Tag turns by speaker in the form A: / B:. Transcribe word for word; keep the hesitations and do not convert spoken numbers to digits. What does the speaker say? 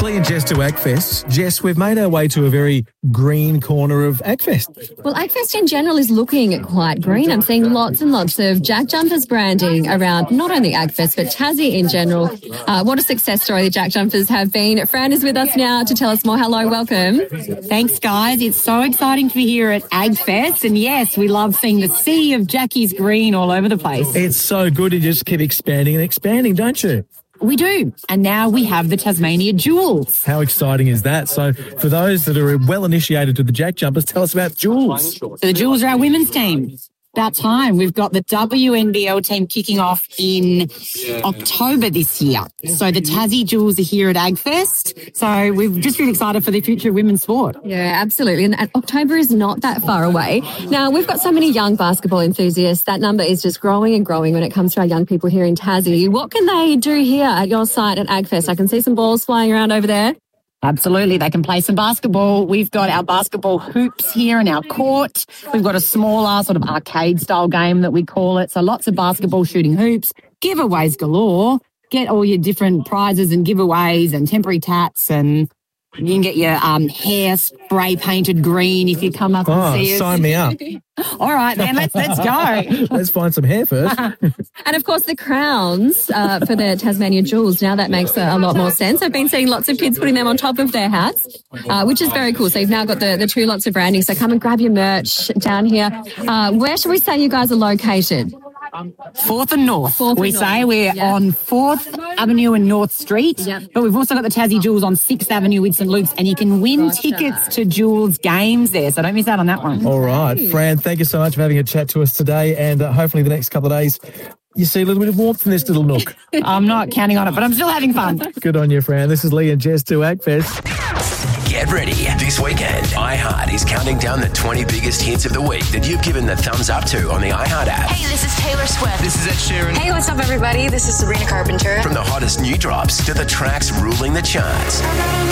A: Lee and Jess to AgFest. Jess, we've made our way to a very green corner of AgFest.
B: Well, AgFest in general is looking quite green. I'm seeing lots and lots of Jack Jumpers branding around not only AgFest, but Tassie in general. Uh, what a success story the Jack Jumpers have been. Fran is with us now to tell us more. Hello, welcome.
C: Thanks, guys. It's so exciting to be here at AgFest. And yes, we love seeing the sea of Jackie's green all over the place.
A: It's so good. You just keep expanding and expanding, don't you?
C: We do. And now we have the Tasmania Jewels.
A: How exciting is that? So for those that are well initiated to the Jack Jumpers, tell us about Jewels.
C: So the Jewels are our women's team. About time. We've got the W N B L team kicking off in October this year. So the Tassie Jewels are here at AgFest. So we're just really excited for the future of women's sport.
B: Yeah, absolutely. And, and October is not that far away. Now, we've got so many young basketball enthusiasts. That number is just growing and growing when it comes to our young people here in Tassie. What can they do here at your site at AgFest? I can see some balls flying around over there.
C: Absolutely. They can play some basketball. We've got our basketball hoops here in our court. We've got a smaller sort of arcade style game that we call it. So lots of basketball shooting hoops, giveaways galore. Get all your different prizes and giveaways and temporary tats, and you can get your um, hair spray painted green if you come up and
A: oh,
C: see us.
A: Sign me up.
C: All right, then, let's, let's go.
A: Let's find some hair first.
B: And, of course, the crowns uh, for the Tasmania Jewels. Now that makes a, a lot more sense. I've been seeing lots of kids putting them on top of their hats, uh, which is very cool. So you've now got the, the two lots of branding. So come and grab your merch down here. Uh, where should we say you guys are located?
C: Fourth and North.
B: Fourth
C: we
B: and
C: say
B: North.
C: we're
B: Yep.
C: on Fourth Avenue and North Street.
B: Yep.
C: But we've also got the Tassie Jewels on Sixth Avenue with St Luke's, and you can win
B: Gotcha.
C: tickets to Jewels games there. So don't miss out on that one.
A: All right. Fran, thank you so much for having a chat to us today, and uh, hopefully the next couple of days you see a little bit of warmth in this little nook.
C: I'm not counting on it, but I'm still having fun.
A: Good on you, Fran. This is Lee and Jess to AgFest.
D: Get ready. This weekend, iHeart is counting down the twenty biggest hits of the week that you've given the thumbs up to on the iHeart app.
E: Hey, this is Taylor Swift.
F: This is Ed Sheeran.
E: Hey, what's up, everybody? This is Sabrina Carpenter.
D: From the hottest new drops to the tracks ruling the charts.